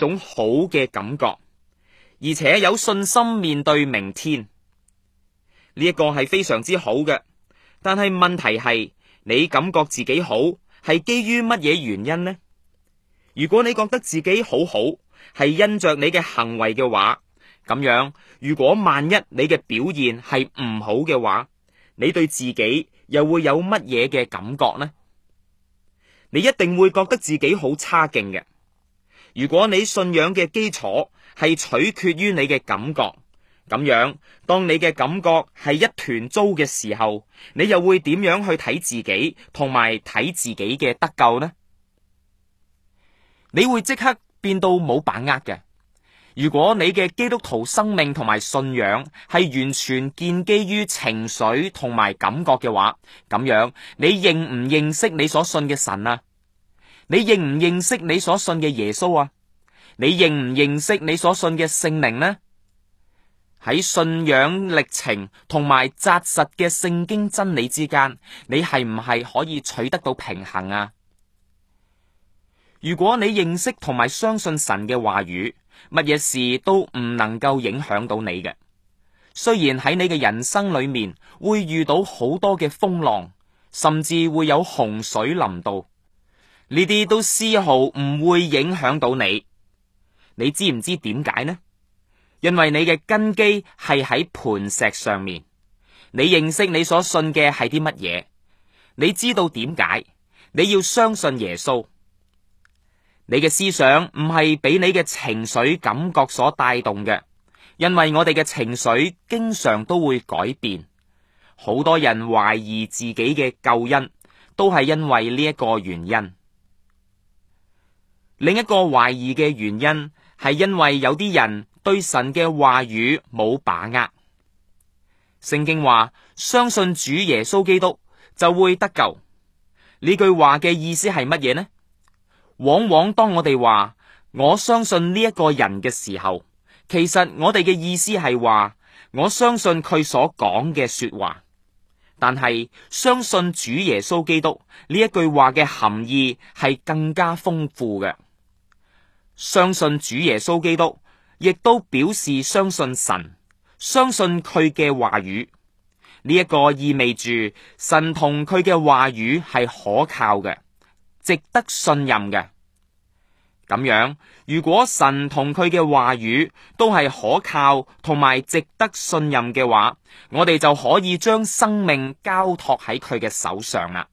種好嘅感覺，而且有信心面對明天。呢一個係非常之好嘅，但係問題係你感覺自己好係基於乜嘢原因呢？如果你覺得自己好好係因着你嘅行為嘅話，咁樣如果萬一你嘅表現係唔好嘅話，你對自己又會有乜嘢嘅感覺呢？你一定會覺得自己好差勁嘅。如果你信仰嘅基礎係取決於你嘅感覺，咁樣當你嘅感覺係一團糟嘅時候，你又會點樣去睇自己同埋睇自己嘅得救呢？你會即刻變到冇把握嘅。如果你嘅基督徒生命同埋信仰係完全建基於情緒同埋感覺嘅話，咁樣你認唔認識你所信嘅神啊？你認唔認識你所信嘅耶穌啊？你認唔認識你所信嘅聖靈呢？喺信仰歷程同埋紮實嘅聖經真理之間，你係唔係可以取得到平衡啊？如果你認識同埋相信神嘅話語，乜嘢事都唔能夠影響到你嘅。雖然喺你嘅人生裏面會遇到好多嘅風浪，甚至會有洪水臨到，呢啲都絲毫唔會影響到你。你知唔知點解呢？因為你嘅根基係喺磐石上面，你認識你所信嘅係啲乜嘢，你知道點解，你要相信耶穌。你嘅思想唔係俾你嘅情緒感覺所帶動嘅，因為我哋嘅情緒經常都會改變。好多人懷疑自己嘅救恩，都係因為呢一個原因。另一個懷疑嘅原因係因為有啲人對神嘅話語冇把握。聖經話，相信主耶穌基督就會得救。呢句話嘅意思係乜嘢呢？往往當我哋話我相信呢一個人嘅時候，其實我哋嘅意思係話我相信佢所講嘅說話。但係相信主耶穌基督呢一句話嘅含義係更加豐富嘅。相信主耶穌基督，亦都表示相信神，相信佢嘅話語。呢一個意味住神同佢嘅話語係可靠嘅，值得信任嘅。咁樣，如果神同佢嘅話語都係可靠同埋值得信任嘅話，我哋就可以將生命交託喺佢嘅手上啦。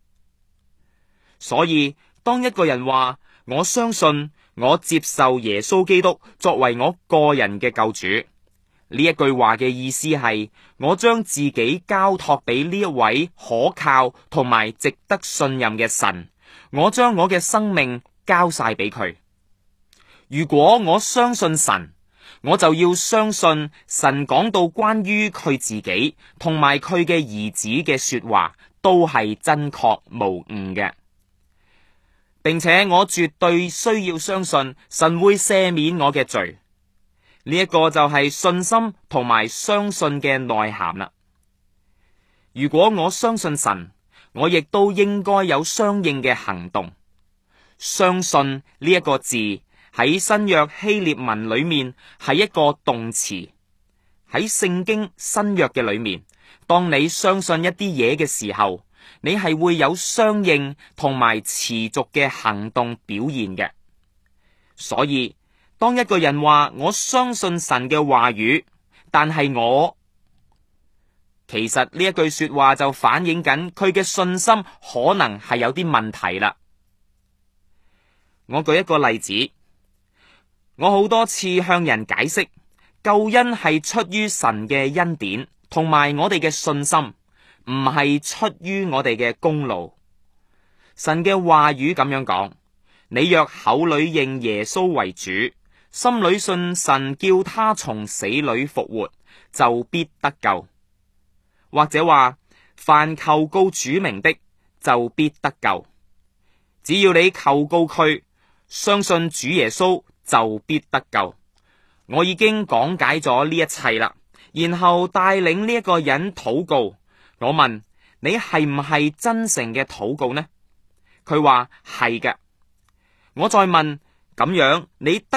所以，當一個人話我相信，我接受耶穌基督作為我個人嘅救主，呢一句話嘅意思係我將自己交託俾呢一位可靠同埋值得信任嘅神，我將我嘅生命交晒俾佢。如果我相信神，我就要相信神講到關於佢自己同埋佢嘅兒子嘅說話都係真確無誤嘅，並且我絕對需要相信神會赦免我嘅罪。呢一個就係信心同埋相信嘅內涵啦。如果我相信神，我亦都應該有相應嘅行動。相信呢一個字喺新約希臘文裏面係一個動詞，喺聖經新約嘅裏面，當你相信一啲嘢嘅時候，你係會有相應同埋持續嘅行動表現嘅。所以當一個人話我相信神嘅話語，但係其實呢一句說話就反映緊佢嘅信心可能係有啲問題啦。我舉一個例子，我好多次向人解釋，救恩係出於神嘅恩典，同埋我哋嘅信心，唔係出於我哋嘅功勞。神嘅話語咁樣講，你若口裏認耶穌為主，心裏信神叫他從死裏復活，就必得救。或者話，凡求告主名的，就必得救。只要你求告佢，相信主耶穌，就必得救。我已經講解咗呢一切啦，然後帶領呢一個人禱告。我問你係唔係真誠嘅禱告呢？佢話係嘅。我再問，咁樣你得